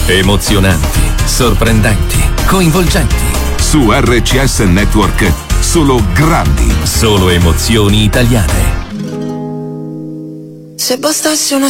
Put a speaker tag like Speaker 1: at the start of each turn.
Speaker 1: Emozionanti, sorprendenti, coinvolgenti.
Speaker 2: Su RCS Network, solo grandi.
Speaker 1: Solo emozioni italiane.
Speaker 3: Se bastasse una